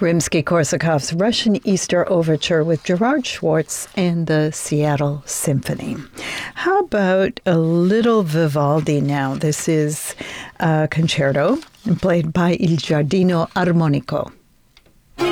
Rimsky-Korsakov's Russian Easter Overture with Gerard Schwartz and the Seattle Symphony. How about a little Vivaldi now? This is a concerto played by Il Giardino Armonico.